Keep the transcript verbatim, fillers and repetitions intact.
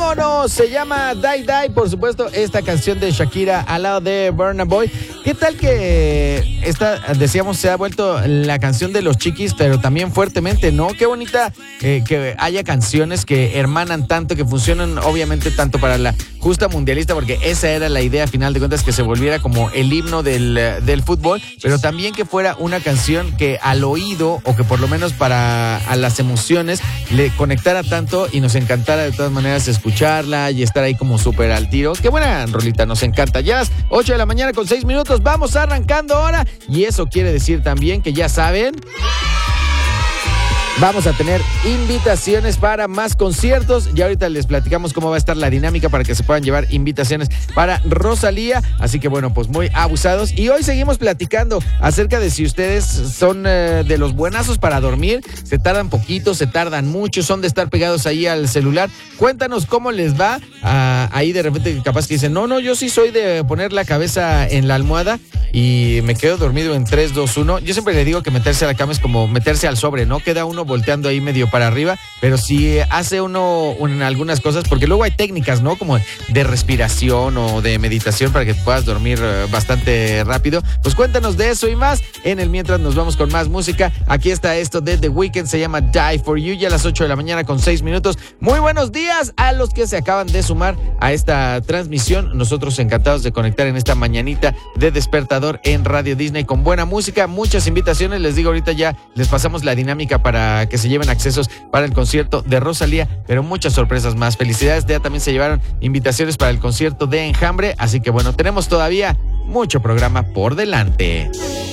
vámonos. Se llama Die Die, por supuesto, esta canción de Shakira al lado de Burna Boy. ¿Qué tal que esta, decíamos, se ha vuelto la canción de los chiquis, pero también fuertemente, ¿no? Qué bonita eh, que haya canciones que hermanan tanto, que funcionan obviamente tanto para la justa mundialista, porque esa era la idea, a final de cuentas, que se volviera como el himno del, del fútbol, pero también que fuera una canción que al oído, o que por lo menos para a las emociones, le conectara tanto y nos encantara de todas maneras escucharla y estar ahí como súper al tiro. Qué buena rolita, nos encanta. Ya las ocho de la mañana con seis minutos, vamos arrancando ahora, y eso quiere decir también que ya saben, vamos a tener invitaciones para más conciertos. Y ahorita les platicamos cómo va a estar la dinámica para que se puedan llevar invitaciones para Rosalía. Así que bueno, pues muy abusados. Y hoy seguimos platicando acerca de si ustedes son eh, de los buenazos para dormir. Se tardan poquito, se tardan mucho, son de estar pegados ahí al celular. Cuéntanos cómo les va. Ah, ahí de repente capaz que dicen, no, no, yo sí soy de poner la cabeza en la almohada y me quedo dormido en tres, dos, uno. Yo siempre le digo que meterse a la cama es como meterse al sobre, ¿no? Queda uno volteando ahí medio para arriba, pero si hace uno un, algunas cosas, porque luego hay técnicas, ¿no? Como de respiración o de meditación para que puedas dormir bastante rápido. Pues cuéntanos de eso y más. En el mientras nos vamos con más música. Aquí está esto de The Weeknd, se llama Die For You, ya a las ocho de la mañana con seis minutos. Muy buenos días a los que se acaban de sumar a esta transmisión. Nosotros encantados de conectar en esta mañanita de despertador en Radio Disney con buena música, muchas invitaciones. Les digo, ahorita ya les pasamos la dinámica para que se lleven accesos para el concierto de Rosalía, pero muchas sorpresas más. Felicidades, ya también se llevaron invitaciones para el concierto de Enjambre, así que bueno, tenemos todavía mucho programa por delante.